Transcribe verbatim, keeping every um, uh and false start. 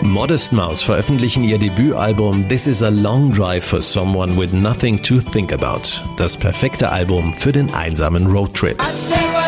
Modest Mouse veröffentlichen ihr Debütalbum This is a Long Drive for Someone with Nothing to Think About. Das perfekte Album für den einsamen Roadtrip.